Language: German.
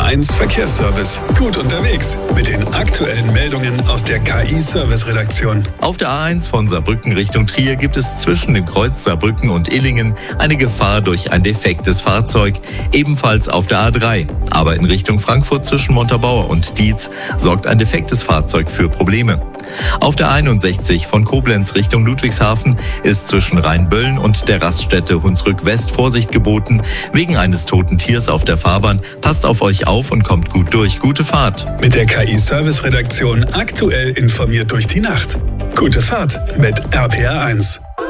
RPR1 Verkehrsservice. Gut unterwegs mit den aktuellen Meldungen aus der KI-Service-Redaktion. Auf der A1 von Saarbrücken Richtung Trier gibt es zwischen dem Kreuz Saarbrücken und Illingen eine Gefahr durch ein defektes Fahrzeug. Ebenfalls auf der A3. Aber in Richtung Frankfurt zwischen Montabaur und Dietz sorgt ein defektes Fahrzeug für Probleme. Auf der 61 von Koblenz Richtung Ludwigshafen ist zwischen Rheinböllen und der Raststätte Hunsrück West Vorsicht geboten. Wegen eines toten Tiers auf der Fahrbahn. Passt auf euch auf und kommt gut durch. Gute Fahrt. Mit der KI-Service-Redaktion aktuell informiert durch die Nacht. Gute Fahrt mit RPR1.